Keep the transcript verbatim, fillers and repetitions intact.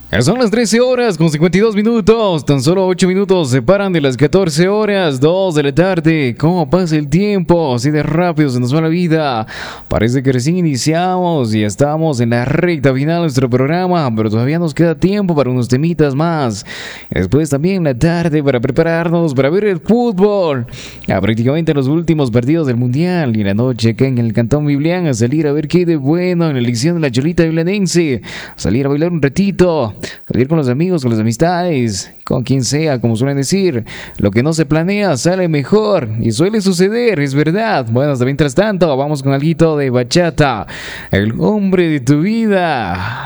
Son las trece horas con cincuenta y dos minutos. Tan solo ocho minutos separan de las catorce horas, dos de la tarde. ¿Cómo pasa el tiempo? Así de rápido se nos va la vida. Parece que recién iniciamos y estamos en la recta final de nuestro programa, pero todavía nos queda tiempo para unos temitas más. Después también la tarde para prepararnos para ver el fútbol. A prácticamente los últimos partidos del Mundial. Y la noche acá en el Cantón Biblián a salir a ver qué de bueno en la elección de la Cholita Viblanense. Salir a bailar un ratito. Salir con los amigos, con las amistades, con quien sea, como suelen decir. Lo que no se planea sale mejor. Y suele suceder, es verdad. Bueno, hasta mientras tanto, vamos con alguito de bachata. El hombre de tu vida.